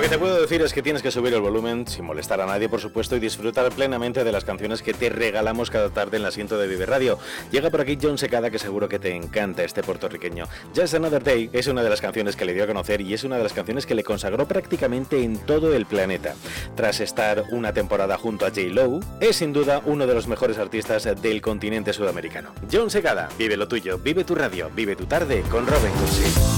que te puedo decir es que tienes que subir el volumen sin molestar a nadie, por supuesto, y disfrutar plenamente de las canciones que te regalamos cada tarde en el asiento de Vive Radio. Llega por aquí Jon Secada, que seguro que te encanta este puertorriqueño. Just Another Day es una de las canciones que le dio a conocer y es una de las canciones que le consagró prácticamente en todo el planeta. Tras estar una temporada junto a J-Lo, es sin duda uno de los mejores artistas del continente sudamericano. Jon Secada, vive lo tuyo, vive tu radio, vive tu tarde con Robin Cursi.